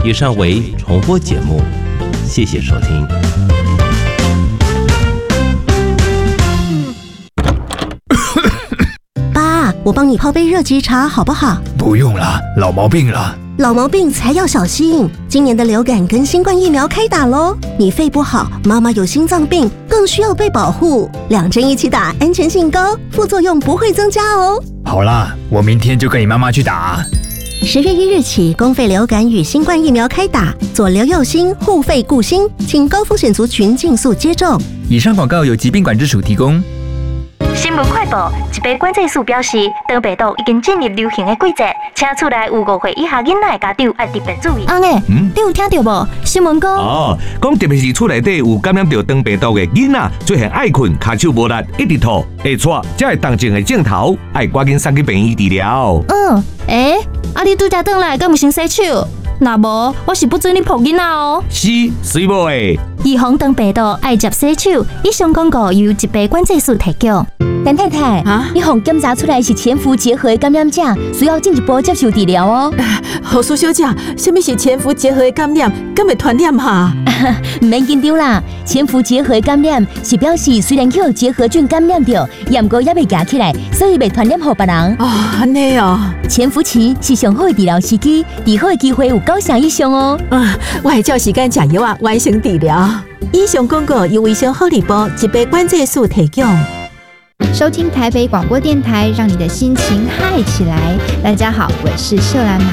以上为重播节目，谢谢收听。 爸，我帮你泡杯热吉茶好不好？ 不用了，老毛病了。 老毛病才要小心，今年的流感跟新冠疫苗开打咯，你肺不好，妈妈有心脏病，更需要被保护。2针一起打，安全性高，副作用不会增加哦。 好啦，我明天就跟你妈妈去打。 10月1日起，公费流感与新冠疫苗开打，左流右心，护肺顾心，请高风险族群尽速接种。 以上广告由疾病管制署提供。 新闻快报：一杯管制署表示，长病毒已经进入流行的季节，请厝内有5岁以下囡仔的家长要特别注意。 阿妹，你有听到无？新闻讲讲特别是厝内底有感染到长病毒的囡仔，出现爱困、骹手无力、一直吐、会喘，才会动静的镜头，要赶紧送去病院治疗。 你拄才转来，敢有先洗手？若无，我是不准你抱囡仔哦。 是，水无的。 预防长病毒，爱接洗手。以上广告由疾病管制署提供。 陈太太，你互检查出来是潜伏结核感染者，需要进一步接受治疗哦。 何苏小姐，什么是潜伏结核的感染？敢会传染哈？ 唔免紧张啦，潜伏结核感染是表示虽然有结核菌感染到，但过也未夹起来，所以未传染给别人。 安尼哦。 潜伏期是上好的治疗时机，治好的机会有90%以上哦。 我会照时间吃药啊，完成治疗。以上广告由卫生福利部疾病管制署提供。 收听台北广播电台，让你的心情嗨起来。大家好，我是秀兰妈。